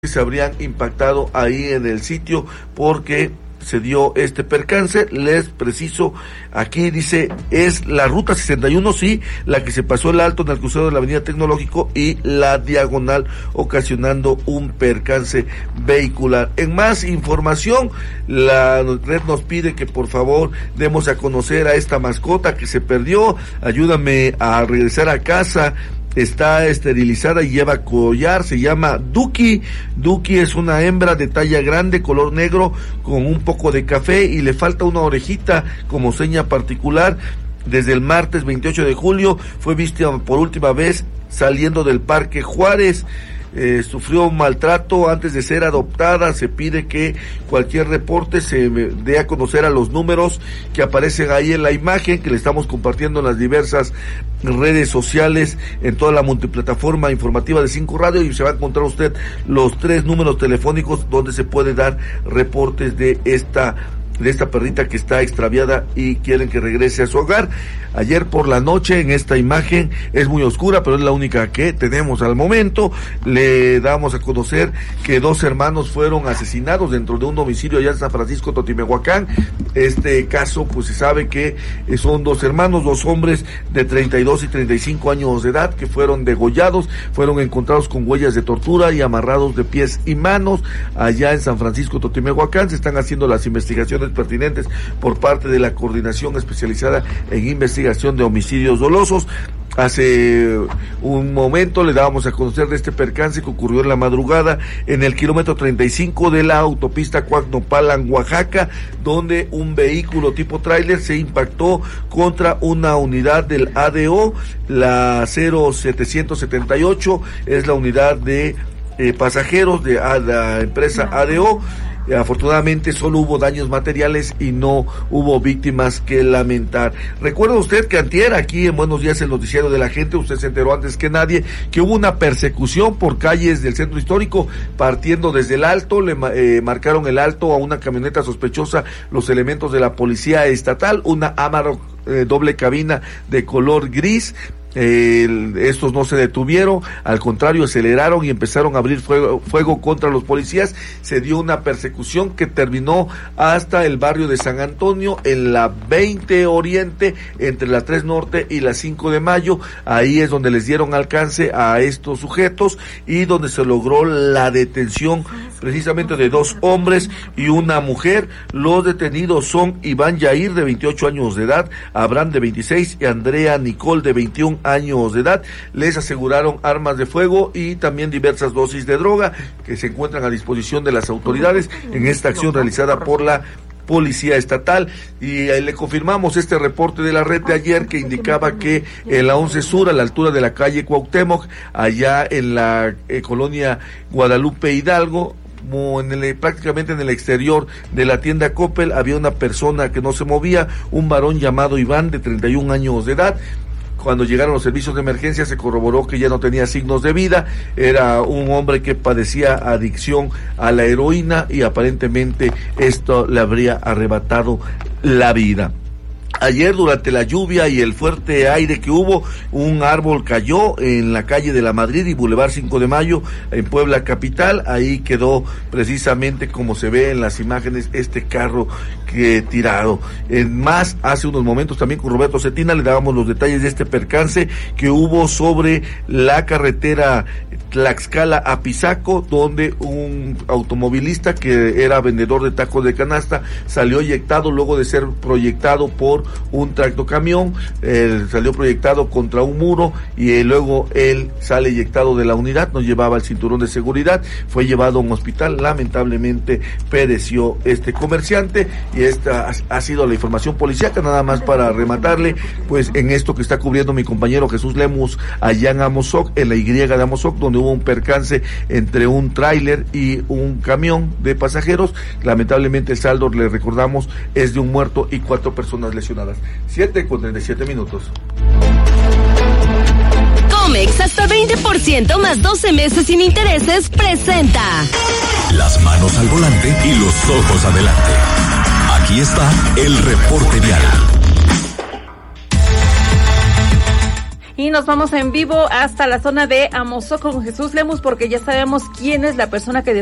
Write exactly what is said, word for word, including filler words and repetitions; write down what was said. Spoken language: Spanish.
se habrían impactado ahí en el sitio porque se dio este percance. Les preciso, aquí dice, es la ruta sesenta y uno, sí, la que se pasó el alto en el crucero de la avenida Tecnológico y la diagonal, ocasionando un percance vehicular. En más información, la red nos pide que por favor demos a conocer a esta mascota que se perdió. Ayúdame a regresar a casa. Está esterilizada y lleva collar, se llama Duki. Duki es una hembra de talla grande, color negro, con un poco de café y le falta una orejita como seña particular. Desde el martes veintiocho de julio fue vista por última vez saliendo del Parque Juárez. Eh, sufrió un maltrato antes de ser adoptada. Se pide que cualquier reporte se dé a conocer a los números que aparecen ahí en la imagen que le estamos compartiendo en las diversas redes sociales, en toda la multiplataforma informativa de Cinco Radio, y se va a encontrar usted los tres números telefónicos donde se puede dar reportes de esta de esta perrita que está extraviada y quieren que regrese a su hogar. Ayer por la noche, en esta imagen, es muy oscura, pero es la única que tenemos al momento, le damos a conocer que dos hermanos fueron asesinados dentro de un domicilio allá en San Francisco, Totimehuacán. Este caso, pues se sabe que son dos hermanos, dos hombres de treinta y dos y treinta y cinco años de edad, que fueron degollados, fueron encontrados con huellas de tortura y amarrados de pies y manos allá en San Francisco, Totimehuacán. Se están haciendo las investigaciones pertinentes por parte de la Coordinación Especializada en Investigación de Homicidios Dolosos. Hace un momento le dábamos a conocer de este percance que ocurrió en la madrugada en el kilómetro treinta y cinco de la autopista Cuacnopalan, Oaxaca, donde un vehículo tipo tráiler se impactó contra una unidad del A D O, la cero setecientos setenta y ocho, es la unidad de eh, pasajeros de a, la empresa A D O. Afortunadamente solo hubo daños materiales y no hubo víctimas que lamentar. Recuerda usted que antier, aquí en Buenos Días, el noticiero de la gente, usted se enteró antes que nadie que hubo una persecución por calles del centro histórico, partiendo desde el Alto. Le eh, marcaron el alto a una camioneta sospechosa los elementos de la policía estatal, una Amarok eh, doble cabina de color gris. Eh, estos no se detuvieron, al contrario aceleraron y empezaron a abrir fuego, fuego contra los policías. Se dio una persecución que terminó hasta el barrio de San Antonio, en la veinte Oriente, entre la tres Norte y la cinco de Mayo. Ahí es donde les dieron alcance a estos sujetos y donde se logró la detención precisamente de dos hombres y una mujer. Los detenidos son Iván Yair, de veintiocho años de edad, Abraham, de veintiséis, y Andrea Nicole, de veintiún años de edad. Les aseguraron armas de fuego y también diversas dosis de droga que se encuentran a disposición de las autoridades en esta acción realizada por la Policía Estatal. Y ahí le confirmamos este reporte de la red de ayer que indicaba que en la once Sur, a la altura de la calle Cuauhtémoc, allá en la eh, colonia Guadalupe Hidalgo, como en el, prácticamente en el exterior de la tienda Coppel, había una persona que no se movía, un varón llamado Iván, de treinta y un años de edad. Cuando llegaron los servicios de emergencia se corroboró que ya no tenía signos de vida. Era un hombre que padecía adicción a la heroína y aparentemente esto le habría arrebatado la vida. Ayer, durante la lluvia y el fuerte aire que hubo, un árbol cayó en la calle de la Madrid y Boulevard cinco de Mayo, en Puebla capital. Ahí quedó precisamente como se ve en las imágenes este carro que tirado. En más, hace unos momentos también con Roberto Cetina le dábamos los detalles de este percance que hubo sobre la carretera Tlaxcala a Pisaco, donde un automovilista que era vendedor de tacos de canasta salió eyectado luego de ser proyectado por un tractocamión. Eh, salió proyectado contra un muro y eh, luego él sale eyectado de la unidad, no llevaba el cinturón de seguridad, fue llevado a un hospital. Lamentablemente pereció este comerciante y esta ha, ha sido la información policíaca. Nada más para rematarle, pues en esto que está cubriendo mi compañero Jesús Lemus allá en Amozoc, en la Y de Amozoc, donde hubo un percance entre un tráiler y un camión de pasajeros. Lamentablemente el saldo, le recordamos, es de un muerto y cuatro personas lesionadas. siete con treinta y siete minutos. Comex, hasta veinte por ciento más doce meses sin intereses, presenta las manos al volante y los ojos adelante. Aquí está el reporte vial. Y nos vamos en vivo hasta la zona de Amozoc con Jesús Lemus, porque ya sabemos quién es la persona que